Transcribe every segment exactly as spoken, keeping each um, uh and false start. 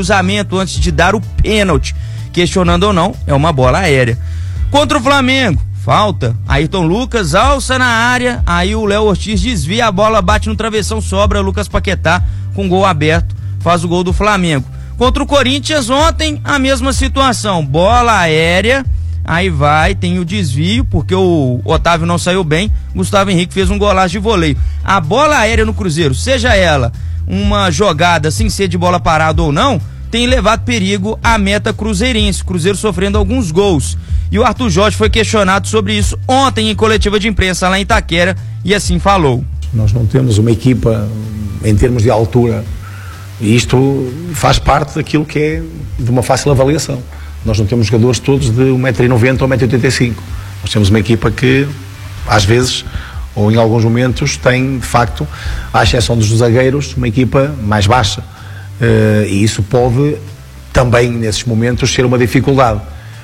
cruzamento antes de dar o pênalti. Questionando ou não, é uma bola aérea. Contra o Flamengo, falta. Ayrton Lucas alça na área, aí o Léo Ortiz desvia, a bola bate no travessão, sobra Lucas Paquetá com gol aberto, faz o gol do Flamengo. Contra o Corinthians ontem, a mesma situação, bola aérea, aí vai, tem o desvio, porque o Otávio não saiu bem, Gustavo Henrique fez um golaço de voleio. A bola aérea no Cruzeiro, seja ela uma jogada sem ser de bola parada ou não, tem levado perigo à meta cruzeirense, Cruzeiro sofrendo alguns gols. E o Arthur Jorge foi questionado sobre isso ontem em coletiva de imprensa lá em Itaquera e assim falou. Nós não temos uma equipa em termos de altura e isto faz parte daquilo que é de uma fácil avaliação. Nós não temos jogadores todos de um metro e noventa ou um metro e oitenta e cinco. Nós temos uma equipa que às vezes ou em alguns momentos tem de facto, à exceção dos zagueiros, uma equipa mais baixa. Uh, e isso pode também nesses momentos ser uma dificuldade,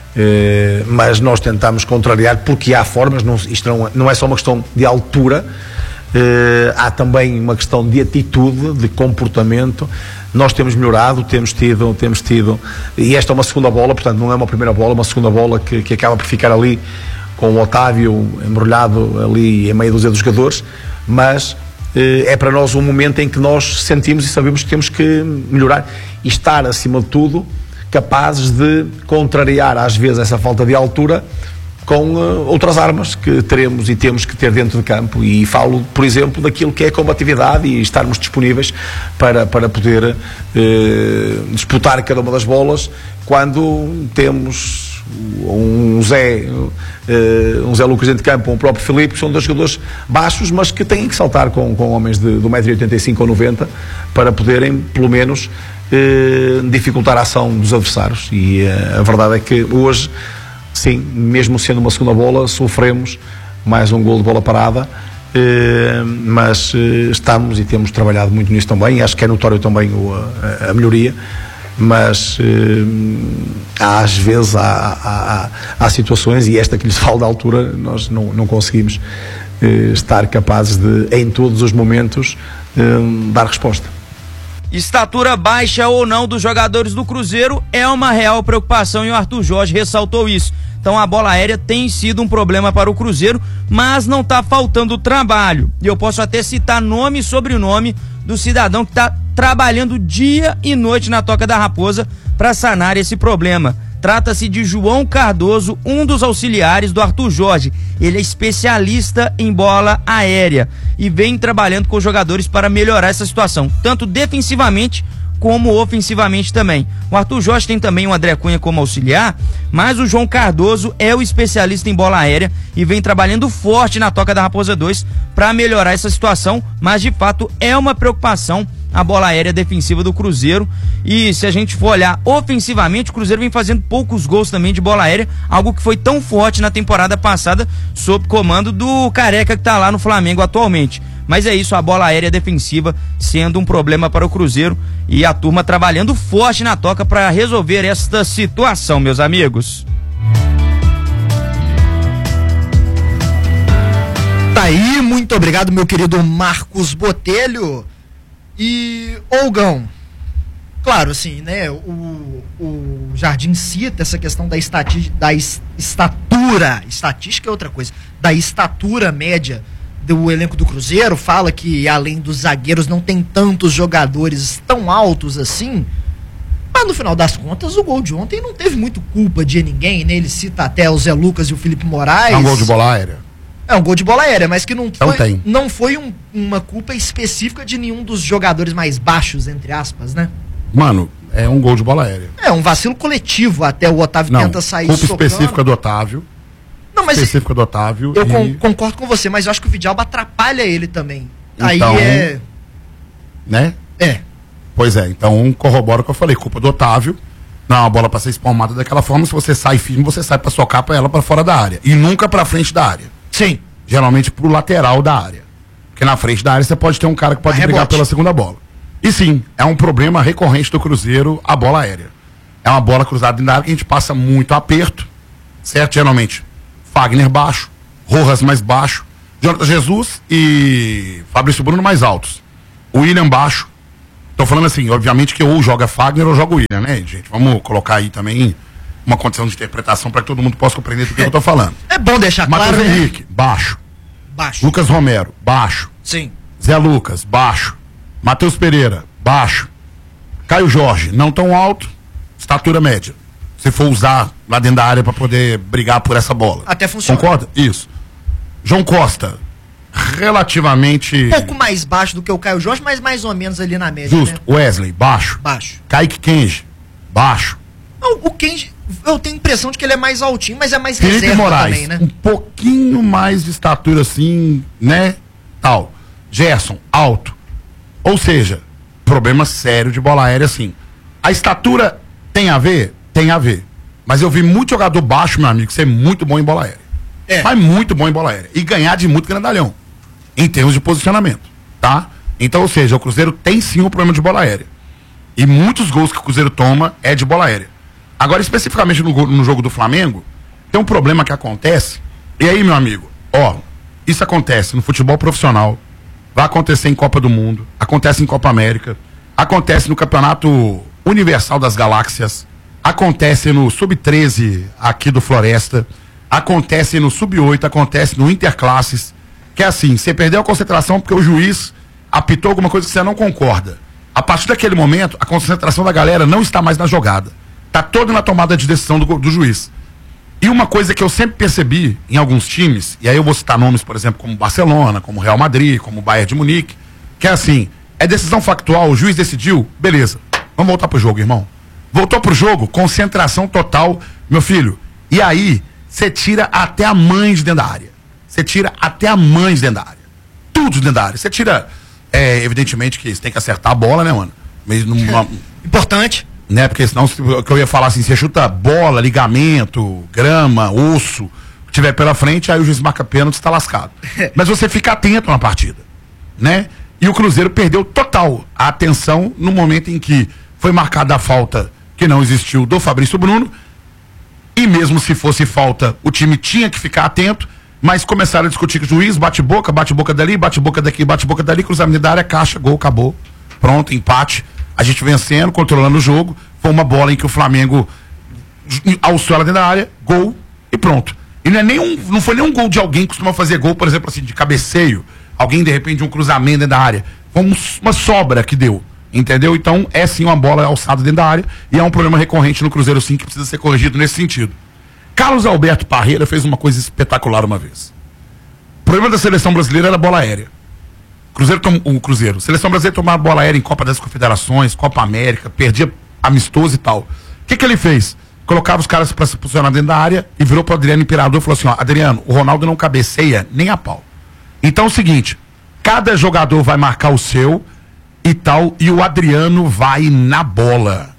uh, mas nós tentamos contrariar porque há formas, não, isto não, não é só uma questão de altura, uh, há também uma questão de atitude, de comportamento. Nós temos melhorado, temos tido, temos tido, e esta é uma segunda bola, portanto não é uma primeira bola, uma segunda bola que, que acaba por ficar ali com o Otávio embrulhado ali em meio dúzia dos jogadores, mas é para nós um momento em que nós sentimos e sabemos que temos que melhorar e estar, acima de tudo, capazes de contrariar às vezes essa falta de altura com uh, outras armas que teremos e temos que ter dentro de campo, e falo, por exemplo, daquilo que é a combatividade e estarmos disponíveis para, para poder uh, disputar cada uma das bolas quando temos um Zé, uh, um Zé Lucas dentro de campo, um próprio Filipe, que são dois jogadores baixos, mas que têm que saltar com, com homens de, de um metro e oitenta e cinco ou noventa para poderem, pelo menos, uh, dificultar a ação dos adversários. E uh, a verdade é que hoje, sim, mesmo sendo uma segunda bola, sofremos mais um gol de bola parada, uh, mas uh, estamos e temos trabalhado muito nisso também, e acho que é notório também o, a, a melhoria. Mas eh, às vezes há, há, há situações, e esta que lhes falo da altura, nós não, não conseguimos eh, estar capazes de, em todos os momentos, eh, dar resposta. Estatura baixa ou não dos jogadores do Cruzeiro é uma real preocupação e o Arthur Jorge ressaltou isso. Então a bola aérea tem sido um problema para o Cruzeiro, mas não está faltando trabalho. E eu posso até citar nome e sobrenome do cidadão que está trabalhando dia e noite na Toca da Raposa para sanar esse problema. Trata-se de João Cardoso, um dos auxiliares do Arthur Jorge. Ele é especialista em bola aérea e vem trabalhando com os jogadores para melhorar essa situação, tanto defensivamente como ofensivamente também. O Arthur Jorge tem também o André Cunha como auxiliar, mas o João Cardoso é o especialista em bola aérea e vem trabalhando forte na Toca da Raposa dois para melhorar essa situação, mas de fato é uma preocupação a bola aérea defensiva do Cruzeiro. E se a gente for olhar ofensivamente, o Cruzeiro vem fazendo poucos gols também de bola aérea, algo que foi tão forte na temporada passada sob comando do Careca, que tá lá no Flamengo atualmente. Mas é isso, a bola aérea defensiva sendo um problema para o Cruzeiro e a turma trabalhando forte na Toca para resolver esta situação, meus amigos. Tá aí, muito obrigado, meu querido Marcos Botelho. E, Olgão, claro, assim, né, o, o Jardim cita essa questão da, estati, da es, estatura, estatística é outra coisa, da estatura média do elenco do Cruzeiro, fala que além dos zagueiros não tem tantos jogadores tão altos assim, mas no final das contas o gol de ontem não teve muito culpa de ninguém, né? Ele cita até o Zé Lucas e o Felipe Moraes. É um gol de bola aérea. É um gol de bola aérea, mas que não não foi, tem. não foi um, uma culpa específica de nenhum dos jogadores mais baixos, entre aspas, né? Mano, é um gol de bola aérea. É um vacilo coletivo, até o Otávio não, tenta sair culpa socando. específica do Otávio. Não, mas específica do Otávio. Eu e... con concordo com você, mas eu acho que o Vidalba atrapalha ele também. Então, aí é... Né? É. Pois é, então corrobora o que eu falei, culpa do Otávio. Não, a bola pra ser espalmada daquela forma, se você sai firme, você sai pra socar pra ela pra fora da área. E nunca pra frente da área. Sim. Geralmente pro lateral da área. Porque na frente da área você pode ter um cara que pode brigar pela segunda bola. E sim, é um problema recorrente do Cruzeiro a bola aérea. É uma bola cruzada dentro da área que a gente passa muito aperto, certo? Geralmente, Fagner baixo, Rojas mais baixo, Jonathan Jesus e Fabrício Bruno mais altos. O William baixo, Tô falando assim, obviamente que ou joga Fagner ou joga o William, né, gente? Vamos colocar aí também uma condição de interpretação para que todo mundo possa compreender do que é, eu tô falando. É bom deixar Matheus claro, Henrique, né? baixo. Baixo. Lucas Romero, baixo. Sim. Zé Lucas, baixo. Matheus Pereira, baixo. Caio Jorge, não tão alto, estatura média. Se for usar lá dentro da área para poder brigar por essa bola. Até funciona. Concorda? Isso. João Costa, relativamente... Um pouco mais baixo do que o Caio Jorge, mas mais ou menos ali na média. Justo. Né? Wesley, baixo. Baixo. Kaique Kenji, baixo. Não, o Kenji, eu tenho a impressão de que ele é mais altinho, mas é mais Felipe reserva Moraes, também, né? um pouquinho mais de estatura assim, né? Tal. Gerson, alto. Ou seja, problema sério de bola aérea, assim. A estatura tem a ver? Tem a ver. Mas eu vi muito jogador baixo, meu amigo, ser muito bom em bola aérea. É. Mas muito bom em bola aérea. E ganhar de muito grandalhão. Em termos de posicionamento. Tá? Então, ou seja, o Cruzeiro tem sim um problema de bola aérea. E muitos gols que o Cruzeiro toma é de bola aérea. Agora, especificamente no, no jogo do Flamengo, tem um problema que acontece. E aí, meu amigo, ó, isso acontece no futebol profissional, vai acontecer em Copa do Mundo, acontece em Copa América, acontece no Campeonato Universal das Galáxias, acontece no sub treze aqui do Floresta, acontece no sub oito, acontece no Interclasses, que é assim, você perdeu a concentração porque o juiz apitou alguma coisa que você não concorda. A partir daquele momento, a concentração da galera não está mais na jogada. Está toda na tomada de decisão do, do juiz. E uma coisa que eu sempre percebi em alguns times, e aí eu vou citar nomes, por exemplo, como Barcelona, como Real Madrid, como Bayern de Munique, que é assim, é decisão factual, o juiz decidiu, beleza, vamos voltar pro jogo, irmão. Voltou pro jogo, concentração total, meu filho. E aí, você tira até a mãe de dentro da área. Você tira até a mãe de dentro da área. Tudo de dentro da área. Você tira, é, evidentemente que você tem que acertar a bola, né, mano? Mas numa, Importante. Né, porque senão, que eu ia falar assim, você chuta bola, ligamento, grama, osso, tiver pela frente, aí o juiz marca pênalti, está lascado. Mas você fica atento na partida, né? E o Cruzeiro perdeu total a atenção no momento em que foi marcada a falta que não existiu do Fabrício Bruno, e mesmo se fosse falta, o time tinha que ficar atento, mas começaram a discutir com o juiz, bate-boca, bate-boca dali, bate-boca daqui, bate-boca dali, cruzamento da área, caixa, gol, acabou. Pronto, empate. A gente vencendo, controlando o jogo. Foi uma bola em que o Flamengo alçou ela dentro da área, gol e pronto. E não, é nem um, não foi nem um gol de alguém que costuma fazer gol, por exemplo, assim, de cabeceio. Alguém, de repente, um cruzamento dentro da área. Foi um, uma sobra que deu. Entendeu? Então, é sim uma bola alçada dentro da área e é um problema recorrente no Cruzeiro, sim, que precisa ser corrigido nesse sentido. Carlos Alberto Parreira fez uma coisa espetacular uma vez. O problema da seleção brasileira era a bola aérea. Cruzeiro tom, o Cruzeiro. Seleção brasileira tomava bola aérea em Copa das Confederações, Copa América, perdia amistoso e tal. O que que ele fez? Colocava os caras para se posicionar dentro da área e virou pro Adriano Imperador e falou assim, ó, Adriano, o Ronaldo não cabeceia nem a pau. Então é o seguinte, cada jogador vai marcar o seu e tal, e o Adriano vai na bola.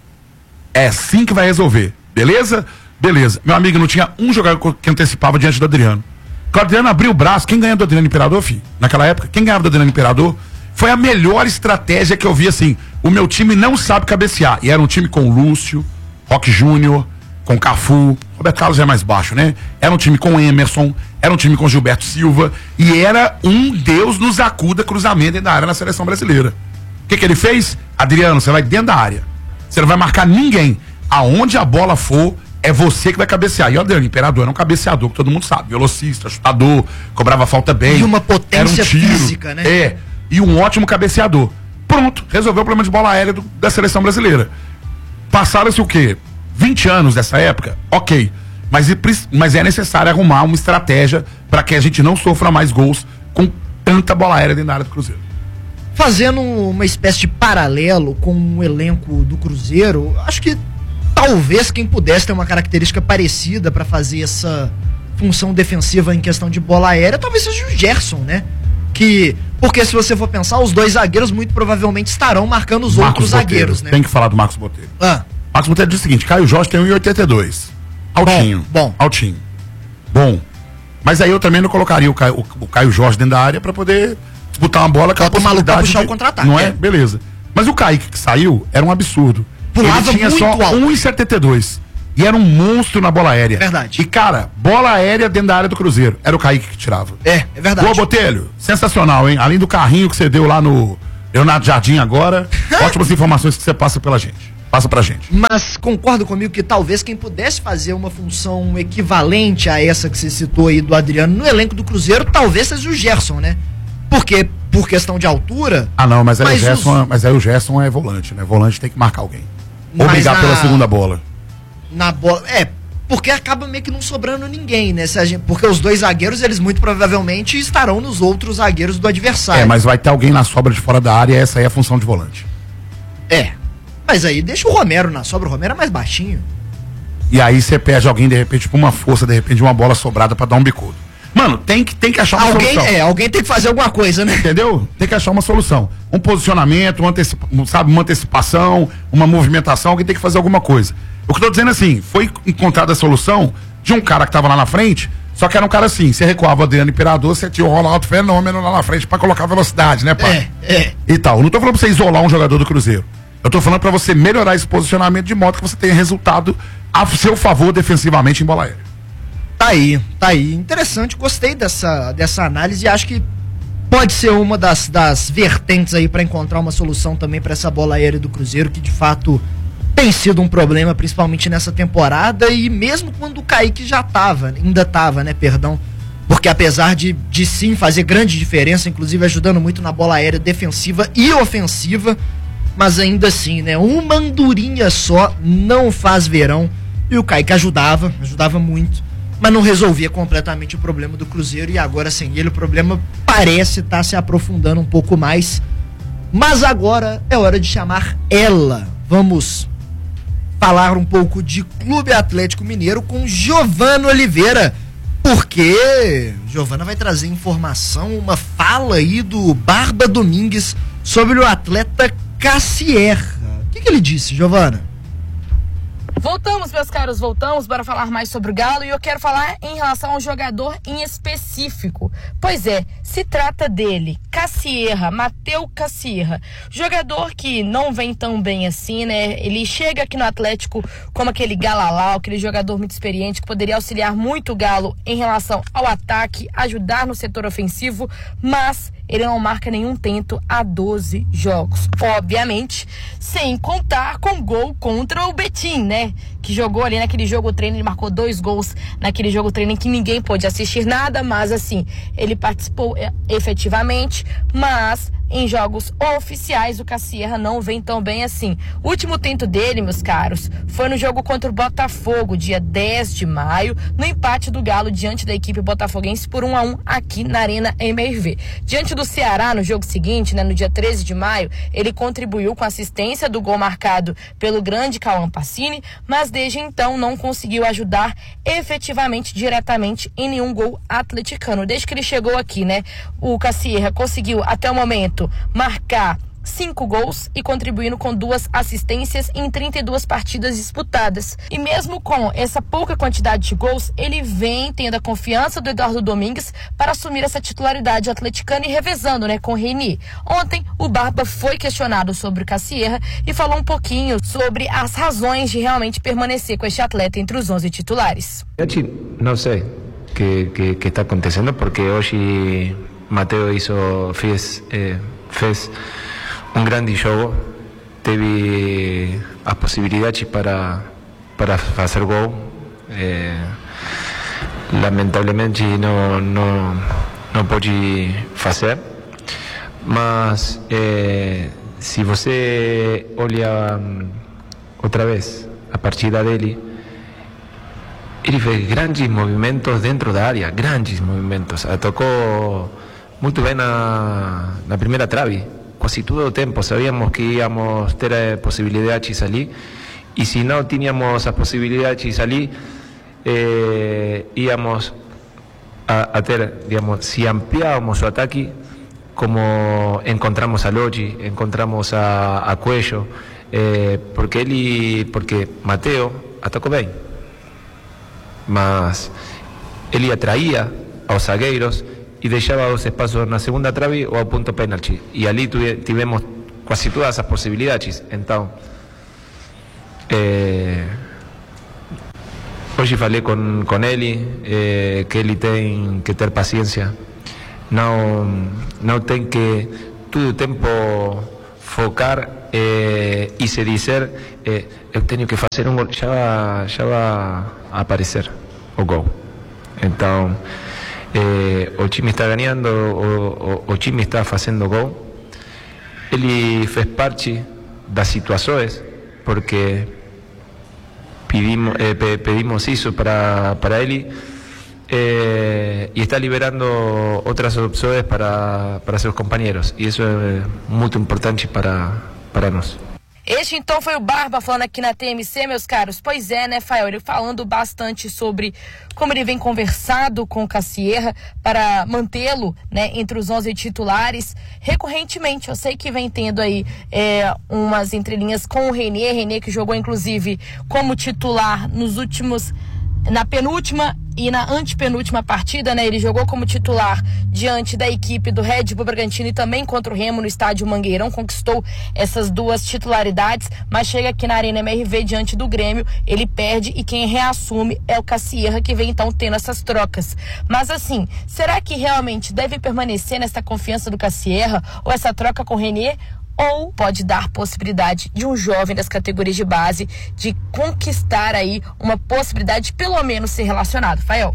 É assim que vai resolver, beleza? Beleza. Meu amigo, não tinha um jogador que antecipava diante do Adriano. Porque o Adriano abriu o braço, quem ganhou do Adriano Imperador, filho? Naquela época, quem ganhava do Adriano Imperador? Foi a melhor estratégia que eu vi, assim, o meu time não sabe cabecear. E era um time com Lúcio, Roque Júnior, com Cafu, Roberto Carlos já é mais baixo, né? Era um time com Emerson, era um time com Gilberto Silva, e era um Deus nos acuda cruzamento dentro da área na seleção brasileira. O que que ele fez? Adriano, você vai dentro da área. Você não vai marcar ninguém. Aonde a bola for, é você que vai cabecear. E o Adriano Imperador era um cabeceador, que todo mundo sabe. Velocista, chutador, cobrava falta bem. E uma potência um tiro, física, né? É. E um ótimo cabeceador. Pronto, resolveu o problema de bola aérea do, da seleção brasileira. Passaram-se o quê? vinte anos dessa época? Ok. Mas, mas é necessário arrumar uma estratégia para que a gente não sofra mais gols com tanta bola aérea dentro da área do Cruzeiro. Fazendo uma espécie de paralelo com o elenco do Cruzeiro, acho que talvez quem pudesse ter uma característica parecida para fazer essa função defensiva em questão de bola aérea, talvez seja o Gerson, né? Que, porque se você for pensar, os dois zagueiros muito provavelmente estarão marcando os Marcos outros Botelho, zagueiros, né? Tem que falar do Marcos Botelho. Ah. Marcos Botelho diz o seguinte, Caio Jorge tem um e oitenta e dois. Altinho. Bom, bom. Altinho. Bom. Mas aí eu também não colocaria o Caio, o, o Caio Jorge dentro da área para poder disputar uma bola com a possibilidade puxar de, o contra-ataque. não é? é? Beleza. Mas o Kaique que saiu era um absurdo. Pulava Ele tinha muito só alto. um e setenta e dois. E era um monstro na bola aérea. Verdade. E, cara, bola aérea dentro da área do Cruzeiro. Era o Kaique que tirava. É, é verdade. Boa, Botelho. Sensacional, hein? Além do carrinho que você deu lá no, Leonardo Jardim agora, ótimas informações que você passa pela gente. Passa pra gente. Mas concorda comigo que talvez quem pudesse fazer uma função equivalente a essa que você citou aí do Adriano no elenco do Cruzeiro, talvez seja o Gerson, né? Porque, por questão de altura... Ah, não, mas aí, mas o, Gerson, os... mas aí o Gerson é volante, né? Volante tem que marcar alguém. Ou mas brigar na... pela segunda bola. Na bola... É, porque acaba meio que não sobrando ninguém, né? Se a gente... Porque os dois zagueiros, eles muito provavelmente estarão nos outros zagueiros do adversário. É, mas vai ter alguém na sobra de fora da área e essa aí é a função de volante. É. Mas aí deixa o Romero na sobra, o Romero é mais baixinho. E aí você perde alguém, de repente, por uma força, de repente, uma bola sobrada pra dar um bicudo. Mano, tem que, tem que achar uma alguém, solução. É, alguém tem que fazer alguma coisa, né? Entendeu? Tem que achar uma solução. Um posicionamento, uma, antecipa, sabe, uma antecipação, uma movimentação, alguém tem que fazer alguma coisa. O que eu tô dizendo assim, foi encontrada a solução de um cara que tava lá na frente, só que era um cara assim, você recuava o Adriano Imperador, você tinha o Ronaldo Fenômeno lá na frente pra colocar velocidade, né, pai? É, é. E tal. Eu não tô falando pra você isolar um jogador do Cruzeiro. Eu tô falando pra você melhorar esse posicionamento de modo que você tenha resultado a seu favor defensivamente em bola aérea. Tá aí, tá aí. Interessante, gostei dessa, dessa análise e acho que pode ser uma das, das vertentes aí pra encontrar uma solução também pra essa bola aérea do Cruzeiro, que de fato tem sido um problema, principalmente nessa temporada e mesmo quando o Kaique já tava, ainda tava, né, perdão, porque apesar de, de sim fazer grande diferença, inclusive ajudando muito na bola aérea defensiva e ofensiva, mas ainda assim, né, uma andorinha só não faz verão e o Kaique ajudava, ajudava muito, mas não resolvia completamente o problema do Cruzeiro e agora sem ele o problema parece estar se aprofundando um pouco mais, mas agora é hora de chamar ela. Vamos falar um pouco de Clube Atlético Mineiro com Giovana Oliveira, porque Giovana vai trazer informação, uma fala aí do Barba Domingues sobre o atleta Cassierra. O que, que ele disse, Giovana? Voltamos, meus caros, voltamos para falar mais sobre o Galo e eu quero falar em relação ao jogador em específico. Pois é, se trata dele, Cassierra, Matheus Cassierra, jogador que não vem tão bem assim, né? Ele chega aqui no Atlético como aquele galalau, aquele jogador muito experiente que poderia auxiliar muito o Galo em relação ao ataque, ajudar no setor ofensivo, mas ele não marca nenhum tento há doze jogos. Obviamente, sem contar com gol contra o Betim, né? Que jogou ali naquele jogo treino, ele marcou dois gols naquele jogo treino em que ninguém pôde assistir nada, mas assim, ele participou efetivamente, mas em jogos oficiais o Cassierra não vem tão bem assim. O último tento dele, meus caros, foi no jogo contra o Botafogo, dia dez de maio, no empate do Galo diante da equipe botafoguense por um a um aqui na Arena M R V. Diante do Ceará, no jogo seguinte, né, no dia treze de maio, ele contribuiu com a assistência do gol marcado pelo grande Cauã Pacini, mas desde então não conseguiu ajudar efetivamente, diretamente, em nenhum gol atleticano. Desde que ele chegou aqui, né, o Cassierra conseguiu até o momento marcar cinco gols e contribuindo com duas assistências em trinta e duas partidas disputadas. E mesmo com essa pouca quantidade de gols, ele vem tendo a confiança do Eduardo Domingues para assumir essa titularidade atleticana e revezando, né, com o Reni. Ontem, o Barba foi questionado sobre o Cassierra e falou um pouquinho sobre as razões de realmente permanecer com este atleta entre os onze titulares. Não sei o que, que, que está acontecendo, porque hoje Matheus hizo, fez, eh, fez um grande jogo, teve as possibilidades para, para fazer gol. Eh, lamentavelmente não, não, não pode fazer, mas eh, se você olha um, outra vez a partida dele, ele fez grandes movimentos dentro da área, grandes movimentos, tocou muito bem na, na primeira trave, quase todo o tempo. Sabíamos que íamos ter a possibilidade de salir, e se não tínhamos a possibilidade de salir, eh, íamos a, a ter, digamos, se ampliávamos o ataque, como encontramos a Loggi, encontramos a, a Cuello, eh, porque ele, porque Matheus atacou bem, mas ele atraía aos zagueiros e deixava os espaços na segunda trave ou ao ponto pênalti, e ali tivemos quase todas as possibilidades. Então, eh, hoje falei com, com ele, eh, que ele tem que ter paciência, não, não tem que todo el tiempo focar eh, y se dizer eh, eu tenho que fazer um gol, já vai, já vai aparecer o gol. Então eh, o time está ganhando, o, o, o time está fazendo gol. Ele fez parte das situações porque pedimos, eh, pedimos isso para, para ele. Eh, y está liberando otras opciones para, para seus companheiros, e isso é muito importante para, para nós. Este então foi o Barba falando aqui na T M C, meus caros. Pois é, né, Fael? Ele falando bastante sobre como ele vem conversado com o Cassierra para mantê-lo, né, entre os onze titulares recorrentemente. Eu sei que vem tendo aí é, umas entrelinhas com o Reinier, Reinier que jogou inclusive como titular nos últimos, na penúltima e na antepenúltima partida, né? Ele jogou como titular diante da equipe do Red Bull Bragantino e também contra o Remo no estádio Mangueirão, conquistou essas duas titularidades, mas chega aqui na Arena M R V diante do Grêmio, ele perde e quem reassume é o Cassierra, que vem então tendo essas trocas. Mas assim, será que realmente deve permanecer nessa confiança do Cassierra ou essa troca com o Reinier? Ou pode dar possibilidade de um jovem das categorias de base de conquistar aí uma possibilidade de pelo menos ser relacionado? Fael.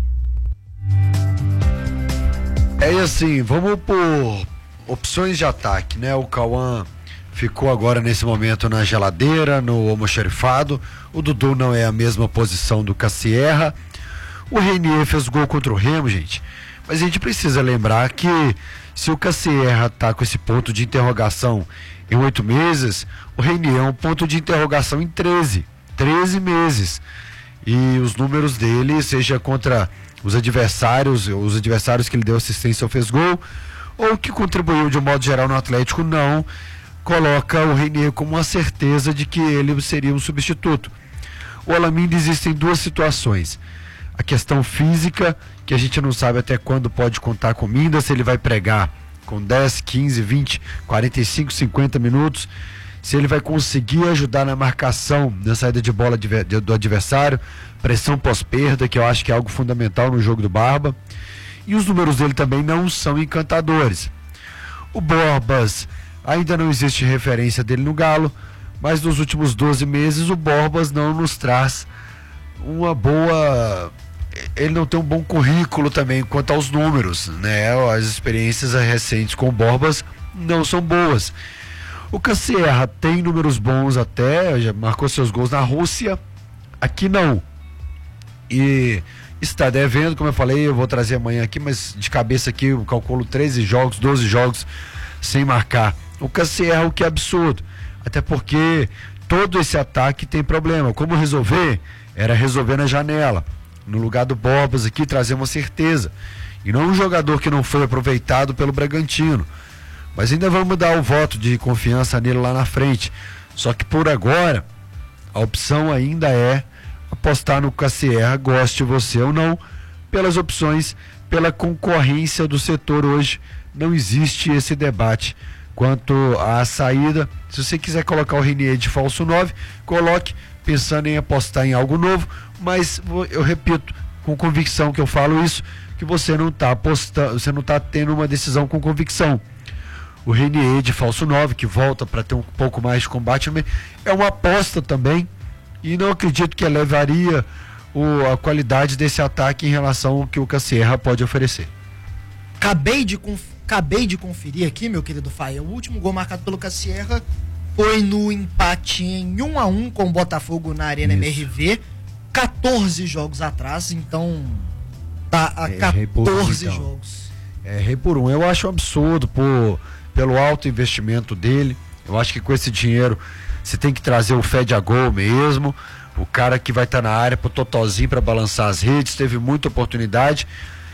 É assim, vamos por opções de ataque, né? O Cauã ficou agora nesse momento na geladeira, no almoxarifado. O Dudu não é a mesma posição do Cassierra. O Reinier fez gol contra o Remo, gente. Mas a gente precisa lembrar que se o Cassierra tá com esse ponto de interrogação em oito meses, o Reinier é um ponto de interrogação em treze, treze meses. E os números dele, seja contra os adversários, os adversários que ele deu assistência ou fez gol, ou que contribuiu de um modo geral no Atlético, não coloca o Reinier como uma certeza de que ele seria um substituto. O Alaminde existem duas situações. A questão física, que a gente não sabe até quando pode contar com Minda, se ele vai pregar com dez, quinze, vinte, quarenta e cinco, cinquenta minutos, se ele vai conseguir ajudar na marcação, na saída de bola do adversário, pressão pós-perda, que eu acho que é algo fundamental no jogo do Barba. E os números dele também não são encantadores. O Borbas, ainda não existe referência dele no Galo, mas nos últimos doze meses o Borbas não nos traz uma boa... Ele não tem um bom currículo também quanto aos números, né? As experiências recentes com o Borbas não são boas. O Cassierra tem números bons até, já marcou seus gols na Rússia, aqui não. E está devendo, como eu falei, eu vou trazer amanhã aqui, mas de cabeça aqui eu calculo treze jogos, doze jogos sem marcar. O Cassierra, o que é absurdo, até porque todo esse ataque tem problema. Como resolver? Era resolver na janela, no lugar do Borbas aqui, trazer uma certeza, e não um jogador que não foi aproveitado pelo Bragantino. Mas ainda vamos dar o voto de confiança nele lá na frente. Só que por agora a opção ainda é apostar no Cassierra, goste você ou não, pelas opções, pela concorrência do setor hoje. Não existe esse debate quanto à saída. Se você quiser colocar o Reinier de falso nove, coloque, pensando em apostar em algo novo, mas eu repito com convicção que eu falo isso, que você não está apostando, você não está tendo uma decisão com convicção. O Reinier de falso nove, que volta para ter um pouco mais de combate, é uma aposta também, e não acredito que elevaria o, a qualidade desse ataque em relação ao que o Cassierra pode oferecer. Acabei de, conf... Acabei de conferir aqui, meu querido Fael, o último gol marcado pelo Cassierra foi no empate em um a um com o Botafogo na Arena Isso. M R V, quatorze jogos atrás, então tá a é, quatorze então. jogos. É, rei por um. Eu acho um absurdo por, pelo alto investimento dele. Eu acho que com esse dinheiro você tem que trazer o Fed a gol mesmo, o cara que vai estar tá na área pro totozinho para balançar as redes, teve muita oportunidade.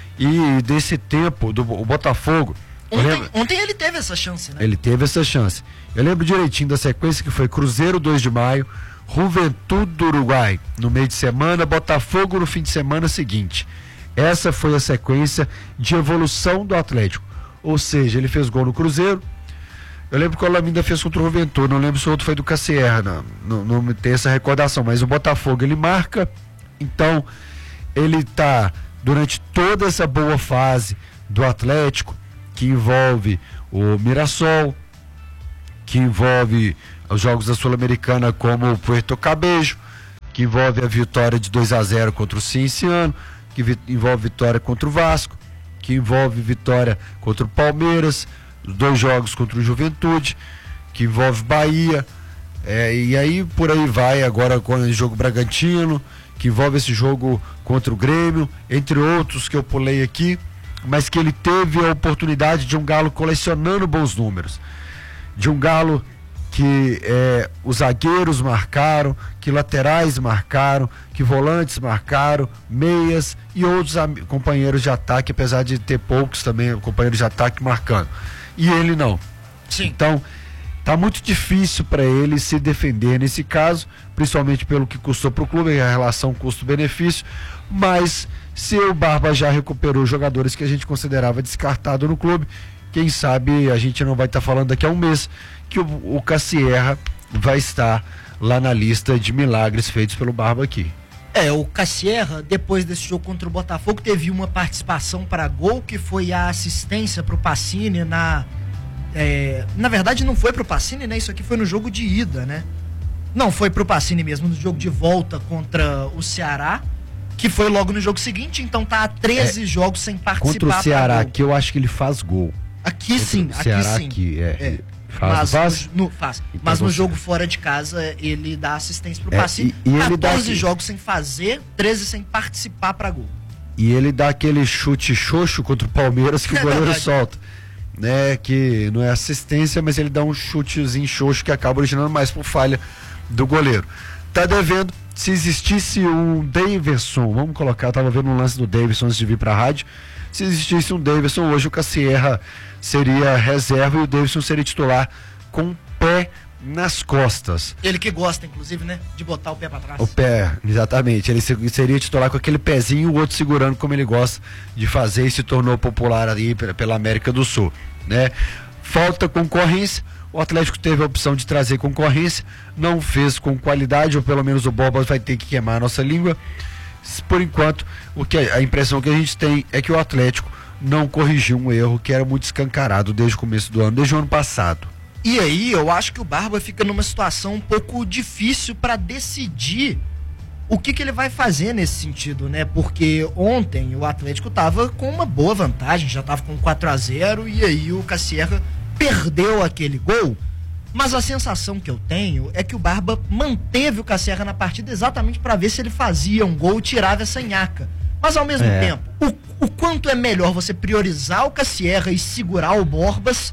E desse tempo do o Botafogo, ontem, lembro, ontem ele teve essa chance, né? Ele teve essa chance. Eu lembro direitinho da sequência, que foi Cruzeiro dois de maio, Juventude do Uruguai no meio de semana, Botafogo no fim de semana seguinte. Essa foi a sequência de evolução do Atlético. Ou seja, ele fez gol no Cruzeiro. Eu lembro que o Alaminda fez contra o Juventude, não lembro se o outro foi do Cassierra, não, não, não me tem essa recordação, mas o Botafogo ele marca. Então ele tá durante toda essa boa fase do Atlético, que envolve o Mirassol, que envolve os jogos da Sul-Americana como o Puerto Cabejo, que envolve a vitória de dois a zero contra o Cienciano, que vi- envolve vitória contra o Vasco, que envolve vitória contra o Palmeiras, os dois jogos contra o Juventude, que envolve Bahia, é, e aí por aí vai agora com o jogo Bragantino, que envolve esse jogo contra o Grêmio, entre outros que eu pulei aqui, mas que ele teve a oportunidade de um Galo colecionando bons números, de um Galo que é, os zagueiros marcaram, que laterais marcaram, que volantes marcaram, meias e outros am- companheiros de ataque, apesar de ter poucos também companheiros de ataque marcando. E ele não. Sim. Então, tá muito difícil para ele se defender nesse caso, principalmente pelo que custou para o clube, a relação custo-benefício, mas se o Barba já recuperou jogadores que a gente considerava descartado no clube, quem sabe a gente não vai estar tá falando daqui a um mês que o, o Cassierra vai estar lá na lista de milagres feitos pelo Barba aqui. É, o Cassierra, depois desse jogo contra o Botafogo, teve uma participação para gol, que foi a assistência para o Pacini na... É, na verdade não foi pro Pacini, né? Isso aqui foi no jogo de ida, né? Não, foi pro Pacini mesmo, no jogo de volta contra o Ceará, que foi logo no jogo seguinte, então tá há treze é, jogos sem participar. Contra o Ceará, que eu acho que ele faz gol. Aqui contra sim, o aqui Ceará sim. Aqui, é. é. Faz, mas faz? No, no, faz. Então mas no você... jogo fora de casa, ele dá assistência pro é, Pacini. E, e ele dá quatorze jogos sem fazer, treze sem participar pra gol. E ele dá aquele chute xoxo contra o Palmeiras que o goleiro solta. Né, que não é assistência, mas ele dá um chutezinho xoxo que acaba originando mais por falha do goleiro. Tá devendo, se existisse um Davidson, vamos colocar, eu tava vendo um lance do Davidson antes de vir pra rádio, se existisse um Davidson, hoje o Cassierra seria reserva e o Davidson seria titular com o pé nas costas. Ele que gosta, inclusive, né, de botar o pé pra trás. O pé, exatamente. Ele seria titular com aquele pezinho e o outro segurando, como ele gosta de fazer, e se tornou popular ali pela América do Sul, né? Falta concorrência. O Atlético teve a opção de trazer concorrência, não fez com qualidade, ou pelo menos o Bobas vai ter que queimar a nossa língua. Por enquanto, o que a impressão que a gente tem é que o Atlético não corrigiu um erro que era muito escancarado desde o começo do ano, desde o ano passado. E aí, eu acho que o Barba fica numa situação um pouco difícil para decidir o que, que ele vai fazer nesse sentido, né? Porque ontem o Atlético tava com uma boa vantagem, já tava com quatro a zero, e aí o Cassierra perdeu aquele gol. Mas a sensação que eu tenho é que o Barba manteve o Cassierra na partida exatamente para ver se ele fazia um gol e tirava essa nhaca. Mas ao mesmo é. tempo, o, o quanto é melhor você priorizar o Cassierra e segurar o Borbas.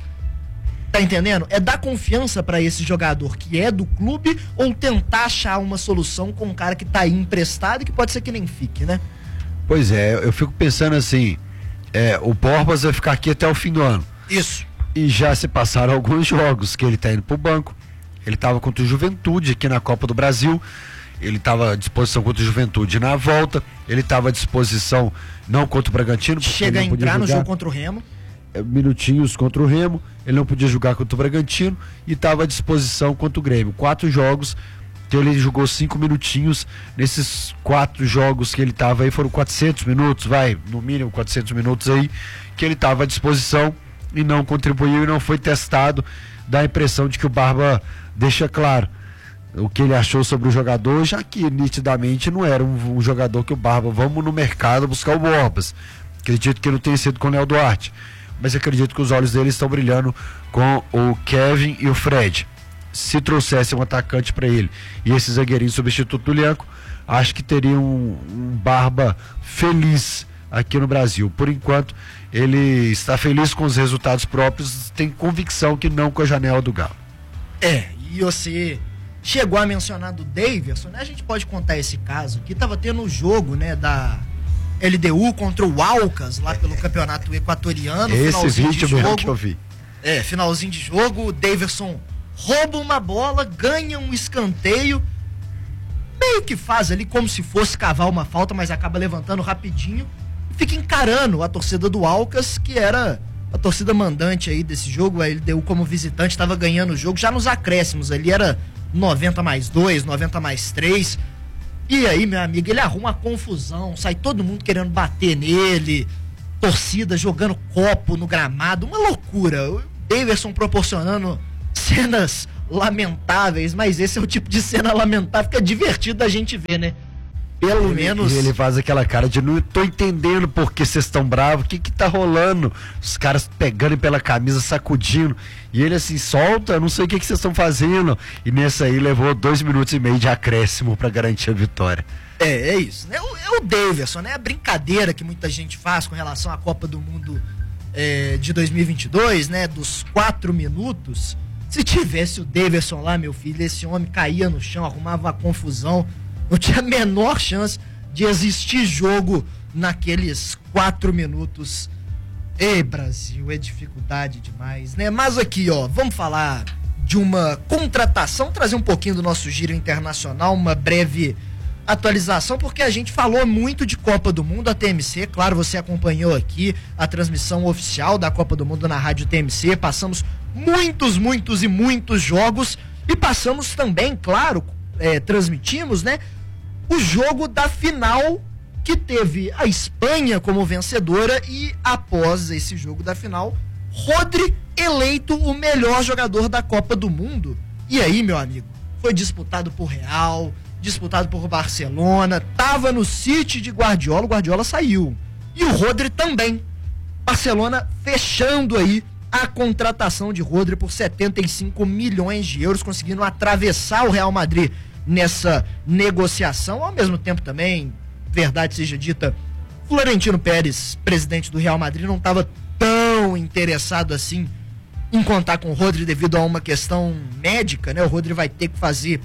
Tá entendendo? É dar confiança pra esse jogador que é do clube, ou tentar achar uma solução com um cara que tá aí emprestado e que pode ser que nem fique, né? Pois é, eu fico pensando assim, é, o Borbas vai ficar aqui até o fim do ano. Isso. E já se passaram alguns jogos que ele tá indo pro banco. Ele tava contra o Juventude aqui na Copa do Brasil. Ele estava à disposição contra o Juventude na volta. Ele estava à disposição não contra o Bragantino. Chega a entrar no jogo contra o Remo. Minutinhos contra o Remo, ele não podia jogar contra o Bragantino e estava à disposição contra o Grêmio. Quatro jogos, então ele jogou cinco minutinhos. Nesses quatro jogos que ele estava aí, foram quatrocentos minutos, vai, no mínimo quatrocentos minutos aí, que ele estava à disposição e não contribuiu e não foi testado. Dá a impressão de que o Barba deixa claro o que ele achou sobre o jogador, já que nitidamente não era um, um jogador que o Barba, vamos no mercado buscar o Borbas. Acredito que não tenha sido com o Léo Duarte, mas acredito que os olhos dele estão brilhando com o Kevin e o Fred. Se trouxesse um atacante para ele e esse zagueirinho substituto do Lianco, acho que teria um, um Barba feliz aqui no Brasil. Por enquanto, ele está feliz com os resultados próprios, tem convicção que não com a janela do Galo. É, e você chegou a mencionar do Davidson, né? A gente pode contar esse caso que estava tendo o jogo, né, da L D U contra o Alcas, lá pelo campeonato equatoriano. Esse vídeo mesmo que eu vi. É, finalzinho de jogo, o Davidson rouba uma bola, ganha um escanteio, meio que faz ali como se fosse cavar uma falta, mas acaba levantando rapidinho, fica encarando a torcida do Alcas, que era a torcida mandante aí desse jogo. A L D U como visitante estava ganhando o jogo já nos acréscimos, ali era noventa mais dois, noventa mais três. E aí, meu amigo, ele arruma uma confusão, sai todo mundo querendo bater nele, torcida jogando copo no gramado, uma loucura. Daverson proporcionando cenas lamentáveis, mas esse é o tipo de cena lamentável que é divertido da gente ver, né? Pelo ele, menos. E ele faz aquela cara de não tô entendendo por que vocês estão bravos, o que que tá rolando? Os caras pegando pela camisa, sacudindo. E ele assim, solta, eu não sei o que que vocês estão fazendo. E nessa aí levou dois minutos e meio de acréscimo pra garantir a vitória. É, é isso. É o, é o Daverson, né? A brincadeira que muita gente faz com relação à Copa do Mundo é, de dois mil e vinte e dois, né? Dos quatro minutos. Se tivesse o Daverson lá, meu filho, esse homem caía no chão, arrumava uma confusão. Não tinha a menor chance de existir jogo naqueles quatro minutos. Ei, Brasil, é dificuldade demais, né? Mas aqui, ó, vamos falar de uma contratação, trazer um pouquinho do nosso giro internacional, uma breve atualização, porque a gente falou muito de Copa do Mundo, a T M C, claro, você acompanhou aqui a transmissão oficial da Copa do Mundo na Rádio T M C, passamos muitos, muitos e muitos jogos, e passamos também, claro, é, transmitimos, né, o jogo da final, que teve a Espanha como vencedora, e após esse jogo da final, Rodri eleito o melhor jogador da Copa do Mundo. E aí, meu amigo, foi disputado por Real, disputado por Barcelona, tava no City de Guardiola, o Guardiola saiu. E o Rodri também. Barcelona fechando aí a contratação de Rodri por setenta e cinco milhões de euros, conseguindo atravessar o Real Madrid nessa negociação. Ao mesmo tempo também, verdade seja dita, Florentino Pérez, presidente do Real Madrid, não estava tão interessado assim em contar com o Rodri devido a uma questão médica, né? O Rodri vai ter que fazer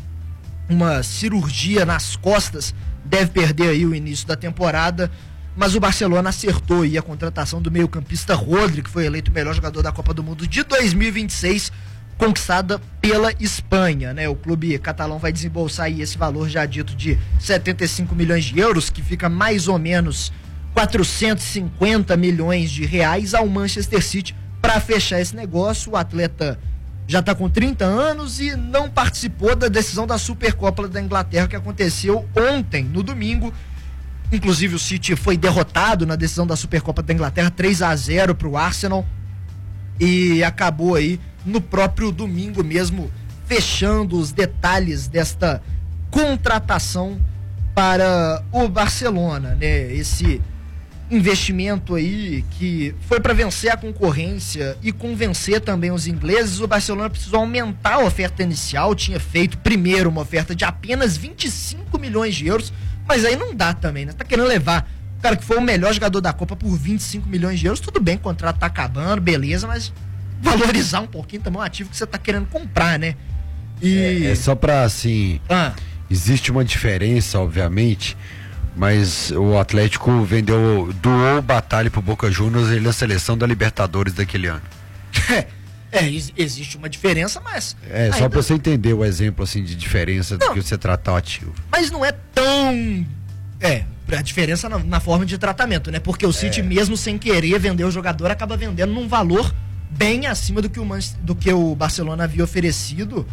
uma cirurgia nas costas, deve perder aí o início da temporada, mas o Barcelona acertou aí a contratação do meio-campista Rodri, que foi eleito o melhor jogador da Copa do Mundo de dois mil e vinte e seis, conquistada pela Espanha, né? O clube catalão vai desembolsar aí esse valor já dito de setenta e cinco milhões de euros, que fica mais ou menos quatrocentos e cinquenta milhões de reais ao Manchester City para fechar esse negócio. O atleta já está com trinta anos e não participou da decisão da Supercopa da Inglaterra, que aconteceu ontem, no domingo. Inclusive o City foi derrotado na decisão da Supercopa da Inglaterra, três a zero para o Arsenal, e acabou aí no próprio domingo mesmo fechando os detalhes desta contratação para o Barcelona, né? Esse investimento aí que foi para vencer a concorrência e convencer também os ingleses. O Barcelona precisou aumentar a oferta inicial, tinha feito primeiro uma oferta de apenas vinte e cinco milhões de euros, mas aí não dá também, né? Tá querendo levar o cara que foi o melhor jogador da Copa por vinte e cinco milhões de euros, tudo bem, o contrato tá acabando, beleza, mas valorizar um pouquinho também o ativo que você tá querendo comprar, né? E... É, é só pra, assim, ah. existe uma diferença, obviamente, mas o Atlético vendeu, doou o Batalha pro Boca Juniors ele na seleção da Libertadores daquele ano. É, é existe uma diferença, mas... É, só ainda... pra você entender o exemplo, assim, de diferença não, do que você tratar o ativo. Mas não é tão... É, a diferença na, na forma de tratamento, né? Porque o City, é. mesmo sem querer vender o jogador, acaba vendendo num valor bem acima do que o, Man... do que o Barcelona havia oferecido,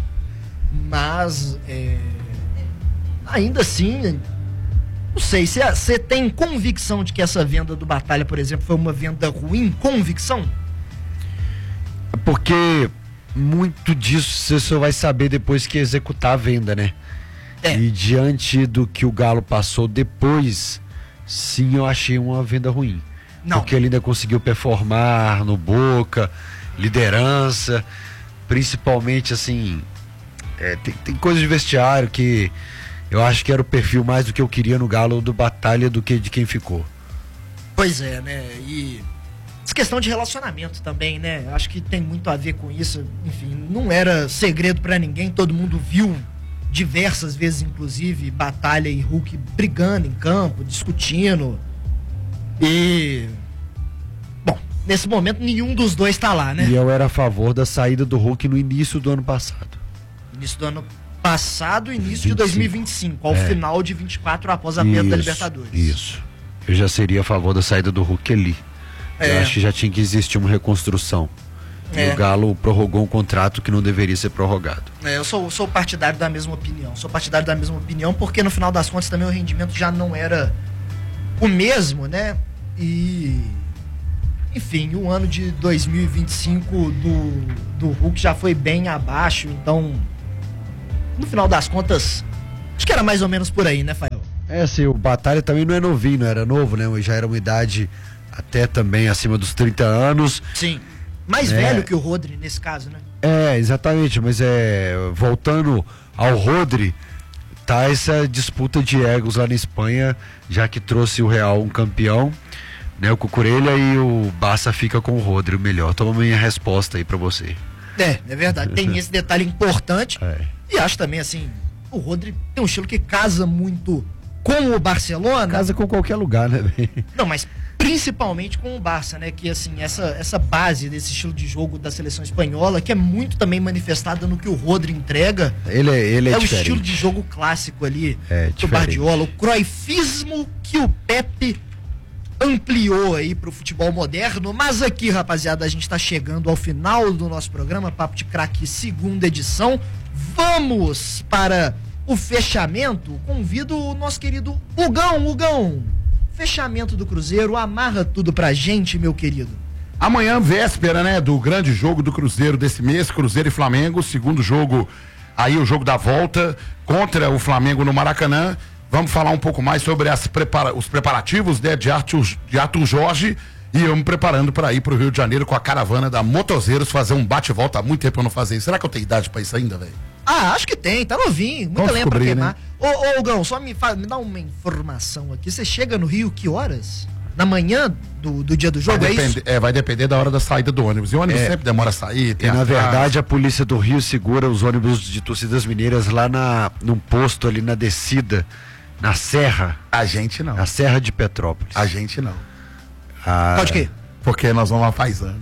mas é... ainda assim... Não sei, você tem convicção de que essa venda do Batalha, por exemplo, foi uma venda ruim? Convicção? Porque muito disso você só vai saber depois que executar a venda, né? É. E diante do que o Galo passou depois, sim, eu achei uma venda ruim. Não. Porque ele ainda conseguiu performar no Boca, liderança, principalmente assim, é, tem, tem coisas de vestiário que eu acho que era o perfil mais do que eu queria no Galo do Batalha do que de quem ficou. Pois é, né? E essa questão de relacionamento também, né? Eu acho que tem muito a ver com isso. Enfim, não era segredo pra ninguém, todo mundo viu diversas vezes, inclusive, Batalha e Hulk brigando em campo, discutindo. E... Bom, nesse momento nenhum dos dois tá lá, né? E eu era a favor da saída do Hulk no início do ano passado. Início do ano passado, início vinte e cinco. De dois mil e vinte e cinco, ao é. final de vinte e quatro, após a perda da Libertadores. Isso. Eu já seria a favor da saída do Hulk ali. É. Eu acho que já tinha que existir uma reconstrução. É. O Galo prorrogou um contrato que não deveria ser prorrogado. É, eu sou, sou partidário da mesma opinião. Sou partidário da mesma opinião porque no final das contas também o rendimento já não era o mesmo, né? E Enfim, o ano de dois mil e vinte e cinco do, do Hulk já foi bem abaixo, então, no final das contas, acho que era mais ou menos por aí, né, Fael? É, assim, o Batalha também não é novinho, não era novo, né? Já era uma idade até também acima dos trinta anos. Sim, mais é. velho que o Rodri nesse caso, né? É, exatamente, mas é, voltando ao Rodri, tá essa disputa de egos lá na Espanha, já que trouxe o Real um campeão, né, o Cucurella, e o Barça fica com o Rodri, o melhor. Toma minha resposta aí pra você. É, é verdade, tem esse detalhe importante. É. E acho também, assim, o Rodri tem um estilo que casa muito com o Barcelona. Casa com qualquer lugar, né? Não, mas principalmente com o Barça, né? Que, assim, essa, essa base desse estilo de jogo da seleção espanhola, que é muito também manifestada no que o Rodri entrega. Ele é, ele é, é diferente. o estilo de jogo clássico ali é, do Guardiola, o cruyffismo que o Pepe ampliou aí pro futebol moderno. Mas aqui, rapaziada, a gente tá chegando ao final do nosso programa, Papo de Craque, segunda edição. Vamos para o fechamento. Convido o nosso querido Hugão, Hugão. Fechamento do Cruzeiro, amarra tudo pra gente, meu querido. Amanhã, véspera, né, do grande jogo do Cruzeiro desse mês, Cruzeiro e Flamengo, segundo jogo, aí o jogo da volta contra o Flamengo no Maracanã. Vamos falar um pouco mais sobre as prepara- os preparativos, né, de Arthur, de Arthur Jorge, e eu me preparando para ir pro Rio de Janeiro com a caravana da Motozeiros, fazer um bate-volta. Há muito tempo eu não fazia isso. Será que eu tenho idade para isso ainda, velho? Ah, acho que tem, tá novinho, muita Vamos lenha pra descobrir, queimar. né? Ô, ô, Hugão, só me, fa- me dá uma informação aqui. Você chega no Rio que horas? Na manhã do, do dia do jogo, Vai é depender, isso? é, vai depender da hora da saída do ônibus. E o ônibus É. sempre demora a sair. E Tem na atraso. verdade a polícia do Rio segura os ônibus de torcidas mineiras lá na, num posto ali na descida, na Serra, A gente não. na Serra de Petrópolis. A gente não. Ah, Pode quê? Porque nós vamos lá paisano.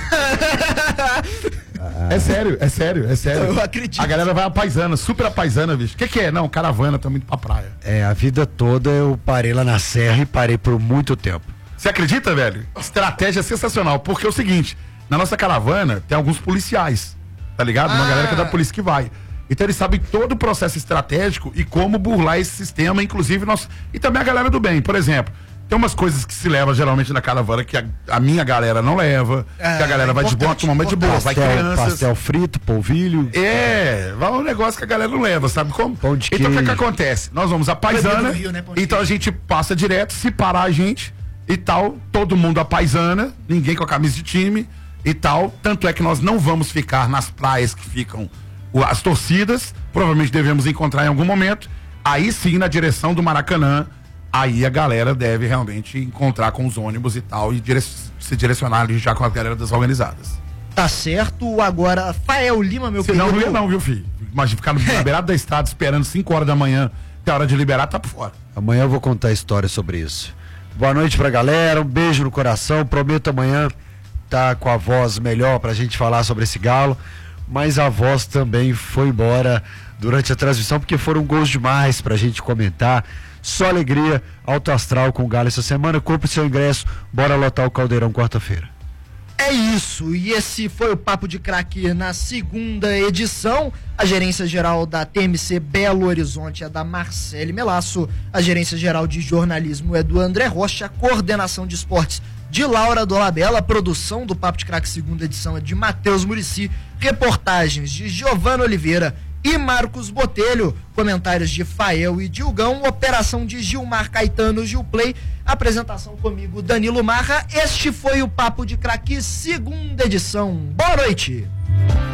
É sério, é sério, é sério. Eu acredito. A galera vai a paisana, super a paisana, bicho. O que, que é? Não, caravana, tô muito pra praia. É, a vida toda eu parei lá na Serra e parei por muito tempo. Você acredita, velho? Estratégia sensacional. Porque é o seguinte, na nossa caravana tem alguns policiais, tá ligado? Uma Ah. galera que é da polícia que vai. Então eles sabem todo o processo estratégico e como burlar esse sistema, inclusive nós. E também a galera do bem, por exemplo. Tem umas coisas que se leva geralmente na caravana que a, a minha galera não leva, É, que a galera vai de boa, a importante, turma vai de boa, vai Pastel, crianças. pastel frito, polvilho. É, vai um negócio que a galera não leva, sabe como? Pão de então o que, que queijo. acontece? Nós vamos a paisana, Proibido no Rio, né, pão de então a queijo. gente passa direto, se parar a gente e tal, todo mundo a paisana, ninguém com a camisa de time e tal. Tanto é que nós não vamos ficar nas praias que ficam o- as torcidas, provavelmente devemos encontrar em algum momento, aí sim na direção do Maracanã. Aí a galera deve realmente encontrar com os ônibus e tal e dire- se direcionar ali já com a galera das organizadas. Tá certo. Agora, Fael Lima, meu Se não, querido. não ia não, viu, filho? Imagina ficar no- na beirada da estrada esperando cinco horas da manhã, até a hora de liberar, tá por fora. Amanhã eu vou contar história sobre isso. Boa noite pra galera, um beijo no coração. Prometo amanhã tá com a voz melhor pra gente falar sobre esse galo. Mas a voz também foi embora durante a transmissão, porque foram gols demais pra gente comentar. Só alegria, alto astral com o Galo essa semana. Compre seu ingresso, bora lotar o Caldeirão quarta-feira. É isso, e esse foi o Papo de Craque na segunda edição. A gerência geral da T M C Belo Horizonte é da Marcele Melasso, a gerência geral de jornalismo é do André Rocha, a coordenação de esportes de Laura Dolabella, a produção do Papo de Craque segunda edição é de Matheus Murici, reportagens de Giovana Oliveira e Marcos Botelho, comentários de Fael e Dilgão, operação de Gilmar Caetano, Gilplay, apresentação comigo, Danilo Marra. Este foi o Papo de Craque, segunda edição. Boa noite!